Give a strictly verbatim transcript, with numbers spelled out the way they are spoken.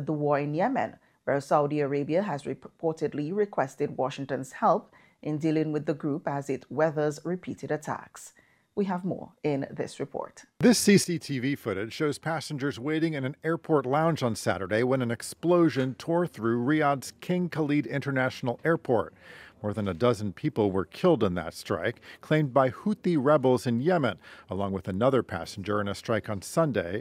the war in Yemen, where Saudi Arabia has reportedly requested Washington's help in dealing with the group as it weathers repeated attacks. We have more in this report. This C C T V footage shows passengers waiting in an airport lounge on Saturday when an explosion tore through Riyadh's King Khalid International Airport. More than a dozen people were killed in that strike, claimed by Houthi rebels in Yemen, along with another passenger in a strike on Sunday